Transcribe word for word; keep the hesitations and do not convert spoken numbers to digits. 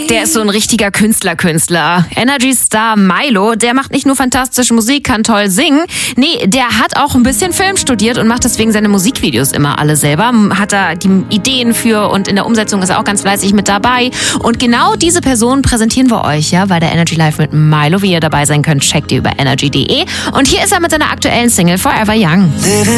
Der ist so ein richtiger Künstler-Künstler. Energy-Star Milo, der macht nicht nur fantastische Musik, kann toll singen. Nee, der hat auch ein bisschen Film studiert und macht deswegen seine Musikvideos immer alle selber. Hat da die Ideen für und in der Umsetzung ist er auch ganz fleißig mit dabei. Und genau diese Person präsentieren wir euch ja bei der Energy Live mit Milo. Wie ihr dabei sein könnt, checkt ihr über energy punkt de. Und hier ist er mit seiner aktuellen Single Forever Young.